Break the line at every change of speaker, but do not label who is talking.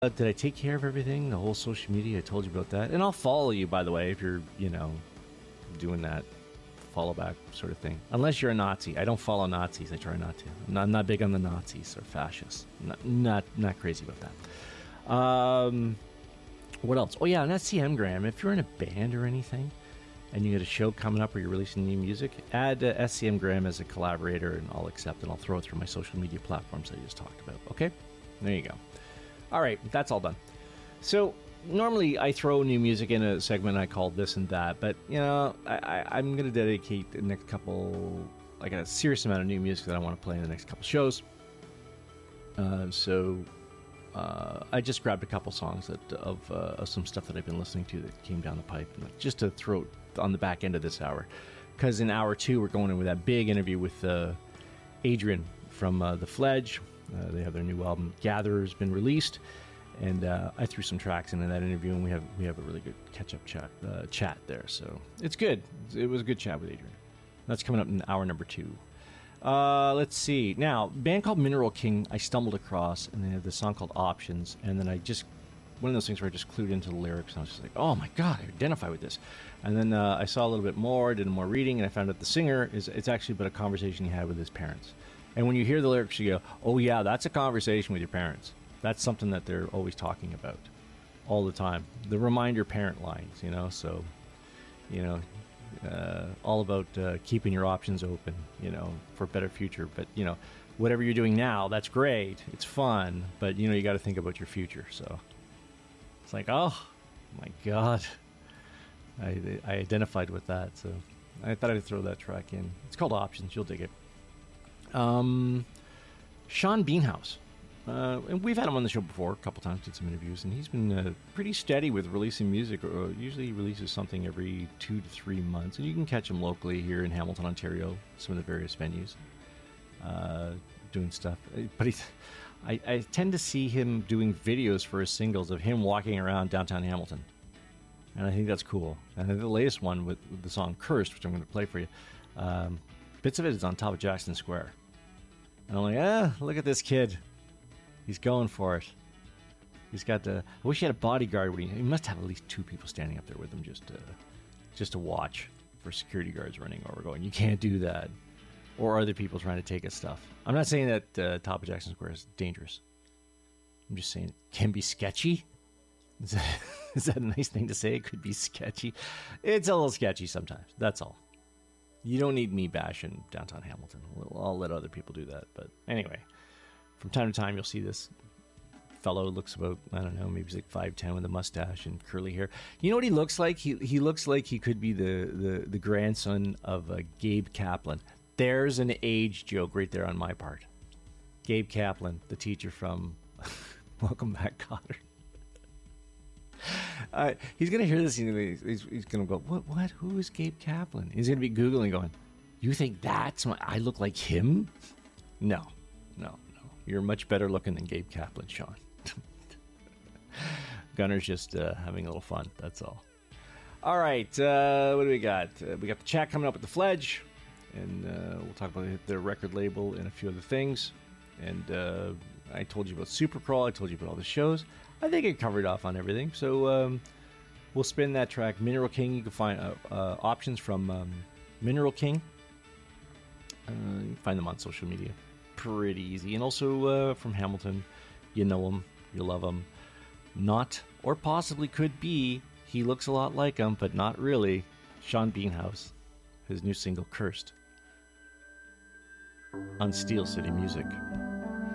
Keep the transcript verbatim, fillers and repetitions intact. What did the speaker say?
Uh, did I take care of everything? The whole social media, I told you about that. And I'll follow you, by the way, if you're, you know, doing that follow back sort of thing. Unless you're a Nazi. I don't follow Nazis. I try not to. I'm not, I'm not big on the Nazis or fascists. Not, not, not crazy about that. Um, what else? Oh, yeah, and S C M Graham. If you're in a band or anything and you get a show coming up or you're releasing new music, add uh, S C M Graham as a collaborator and I'll accept and I'll throw it through my social media platforms I just talked about. Okay? There you go. All right, that's all done. So normally I throw new music in a segment I call this and that, but you know I, I, I'm going to dedicate the next couple, like a serious amount of new music that I want to play in the next couple shows. Uh, so uh, I just grabbed a couple songs that of, uh, of some stuff that I've been listening to that came down the pipe, just to throw it on the back end of this hour, because in hour two we're going in with that big interview with uh, Adrian from uh, The Fledge. Uh, they have their new album Gatherer's been released, and uh, I threw some tracks into that interview, and we have we have a really good catch-up chat uh, chat there. So it's good. It was a good chat with Adrian. That's coming up in hour number two. Uh, let's see. Now, a band called Mineral King I stumbled across, and they have this song called Options, and then I just, one of those things where I just clued into the lyrics, and I was just like, oh my god, I identify with this. And then uh, I saw a little bit more, did more reading, and I found out the singer, is it's actually about a conversation he had with his parents. And when you hear the lyrics, you go, oh yeah, that's a conversation with your parents. That's something that they're always talking about all the time. The reminder parent lines, you know, so, you know, uh, all about uh, keeping your options open, you know, for a better future. But, you know, whatever you're doing now, that's great. It's fun. But, you know, you got to think about your future. So it's like, oh, my God. I, I identified with that. So I thought I'd throw that track in. It's called Options. You'll dig it. Um, Sean Beanhouse. Uh, and we've had him on the show before a couple times, did some interviews, and he's been uh, pretty steady with releasing music. Or usually he releases something every two to three months, and you can catch him locally here in Hamilton, Ontario, some of the various venues, uh, doing stuff. But he's, I, I tend to see him doing videos for his singles of him walking around downtown Hamilton, and I think that's cool. And the latest one with, with the song Cursed, which I'm going to play for you, um, bits of it is on top of Jackson Square. And I'm like, ah, look at this kid. He's going for it. He's got the. I wish he had a bodyguard. He, he must have at least two people standing up there with him just to, just to watch for security guards running over going, you can't do that. Or other people trying to take his stuff. I'm not saying that uh, top of Jackson Square is dangerous. I'm just saying it can be sketchy. Is that, is that a nice thing to say? It could be sketchy. It's a little sketchy sometimes. That's all. You don't need me bashing downtown Hamilton. I'll let other people do that. But anyway, from time to time, you'll see this fellow looks about, I don't know, maybe he's like five ten with a mustache and curly hair. You know what he looks like? He he looks like he could be the, the, the grandson of uh, Gabe Kaplan. There's an age joke right there on my part. Gabe Kaplan, the teacher from Welcome Back, Kotter. Uh, he's going to hear this. He's, he's, he's going to go, what, what? Who is Gabe Kaplan? He's going to be Googling going, you think that's my, I look like him? No, no, no. You're much better looking than Gabe Kaplan, Sean. Gunner's just uh, having a little fun. That's all. All right. Uh, what do we got? Uh, we got the chat coming up with the Fledge. And uh, we'll talk about their record label and a few other things. And uh, I told you about Supercrawl. I told you about all the shows. I think I covered off on everything. So um, we'll spin that track. Mineral King. You can find uh, uh, options from um, Mineral King. Uh, you can find them on social media. Pretty easy. And also uh, from Hamilton. You know him. You love him. Not, or possibly could be, he looks a lot like him, but not really. Sean Beanhouse. His new single, Cursed. On Steel City Music.